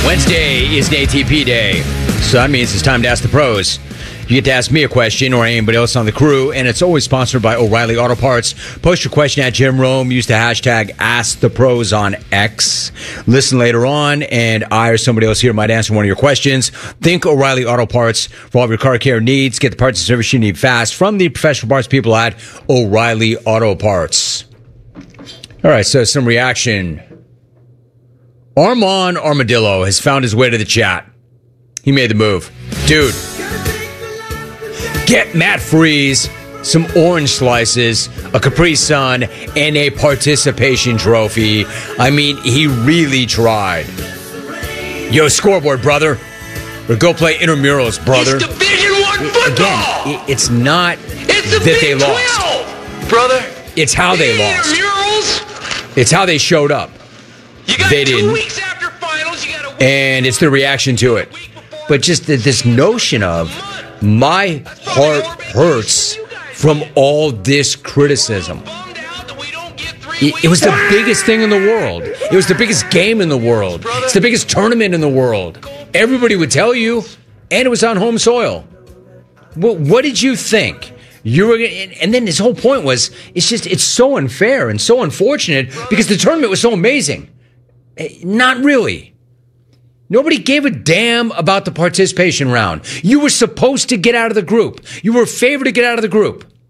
Wednesday is an ATP day, so that means it's time to ask the pros. You get to ask me a question or anybody else on the crew, and it's always sponsored by O'Reilly Auto Parts. Post your question at Jim Rome. Use the hashtag #AskThePros on X. Listen later on, and I or somebody else here might answer one of your questions. Think O'Reilly Auto Parts for all of your car care needs. Get the parts and service you need fast from the professional parts people at O'Reilly Auto Parts. All right, so some reaction. Armand Armadillo has found his way to the chat. He made the move. Dude, get Matt Freese some orange slices, a Capri Sun, and a participation trophy. I mean, he really tried. Yo, scoreboard, brother. Or go play intramurals, brother. It's Division I football. Again, it's not It's the that Big they 12, lost. brother. It's how they lost. Intramurals. It's how they showed up. You got They 2 didn't. weeks after finals. You got a week. And it's the reaction to it. But just this notion of my heart hurts from all this criticism. It was the biggest thing in the world. It was the biggest game in the world. It's the biggest tournament in the world. Everybody would tell you, and it was on home soil. What did you think? And then his whole point was, it's so unfair and so unfortunate because the tournament was so amazing. Not really. Nobody gave a damn about the participation round. You were supposed to get out of the group. You were favored to get out of the group.